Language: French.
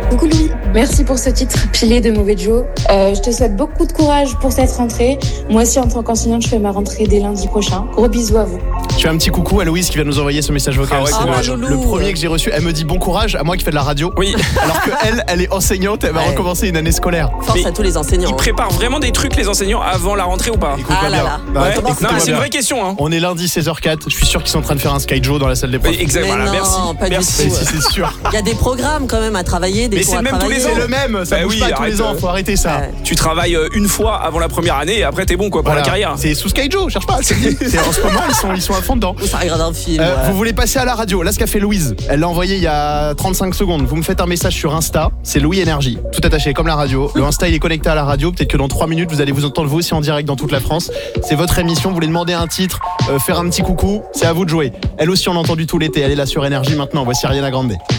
Coucou Louis, merci pour ce titre pilé de Mauvais Joe. Je te souhaite beaucoup de courage pour cette rentrée. Moi aussi, en tant qu'enseignante, je fais ma rentrée dès lundi prochain. Gros bisous à vous. Je fais un petit coucou à Louise qui vient nous envoyer ce message vocal. Le premier que j'ai reçu, elle me dit bon courage à moi qui fais de la radio. Oui. Alors que elle est enseignante, elle va recommencer une année scolaire. Force à tous les enseignants. Ils préparent vraiment des trucs les enseignants avant la rentrée ou pas? Ah là là. Ouais. Écoute-moi Non, mais c'est une bien. vraie question. Hein. On est lundi 16h04, je suis sûr qu'ils sont en train de faire un Sky Joe dans la salle des profs. Exactement. Voilà, non, merci. pas Merci. du tout. Si, c'est sûr. Il y a des programmes quand même à travailler, des Mais cours c'est à le même tous travailler. les ans. C'est le même, ça Bah bouge oui, pas tous les arrête. ans, faut arrêter ça. Ouais. Tu travailles une fois avant la première année et après t'es bon quoi pour Voilà. la carrière. C'est sous Sky Joe, cherche pas. En ce moment, ils sont à fond dedans. Ou ça regarde un film. ouais. Vous voulez passer à la radio? Là, ce qu'a fait Louise, elle l'a envoyé il y a 35 secondes. Vous me faites un message sur Insta, c'est Louis Énergie, tout attaché comme la radio. Le Insta il est connecté à la radio. Peut-être que dans 3 minutes vous allez vous entendre vous aussi en direct dans toute la France. C'est votre émission. Vous voulez demander un titre, faire un petit coucou, c'est à vous de jouer. Elle aussi on l'a entendu tout l'été. Elle est là sur Énergie maintenant. Voici Ariana Grande.